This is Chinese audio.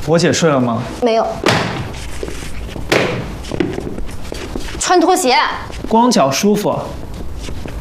我姐睡了吗？ 没有。穿拖鞋。 光脚舒服。